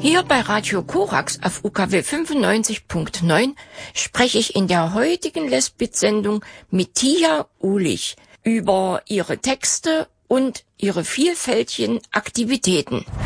Hier bei Radio Korax auf UKW 95.9 spreche ich in der heutigen Lesbit-Sendung mit Tia Uhlich über ihre Texte und ihre vielfältigen Aktivitäten.